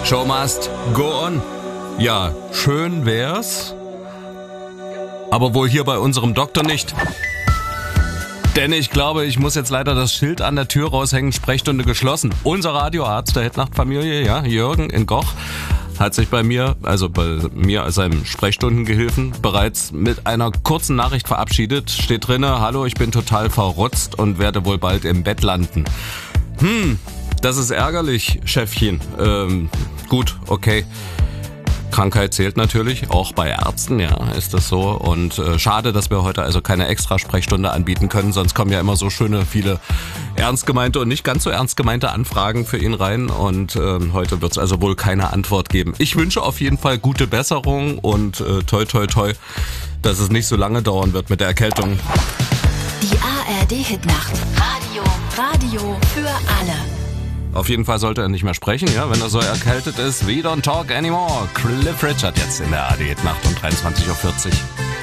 Show must go on. Ja, schön wär's, aber wohl hier bei unserem Doktor nicht. Denn ich glaube, ich muss jetzt leider das Schild an der Tür raushängen, Sprechstunde geschlossen. Unser Radioarzt der Hitnacht-Familie, ja, Jürgen in Goch, hat sich bei mir als seinem Sprechstundengehilfen, bereits mit einer kurzen Nachricht verabschiedet. Steht drinne: Hallo, ich bin total verrotzt und werde wohl bald im Bett landen. Das ist ärgerlich, Chefchen. Gut, okay. Krankheit zählt natürlich, auch bei Ärzten, ja, ist das so. Und schade, dass wir heute also keine extra Sprechstunde anbieten können, sonst kommen ja immer so schöne, viele ernst gemeinte und nicht ganz so ernst gemeinte Anfragen für ihn rein. Und heute wird es also wohl keine Antwort geben. Ich wünsche auf jeden Fall gute Besserung und toi toi toi, dass es nicht so lange dauern wird mit der Erkältung. Die ARD-Hitnacht. Radio für alle. Auf jeden Fall sollte er nicht mehr sprechen, ja, wenn er so erkältet ist. We don't talk anymore. Cliff Richard jetzt in der ARD-Hitnacht um 23.40 Uhr.